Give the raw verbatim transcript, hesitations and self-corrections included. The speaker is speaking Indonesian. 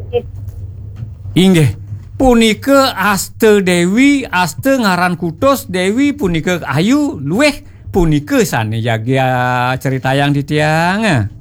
Inggih. Punika Aste Dewi, Aste ngaran kutos, Dewi punika Ayu, luweh punika sanejagi cerita yang ditiang.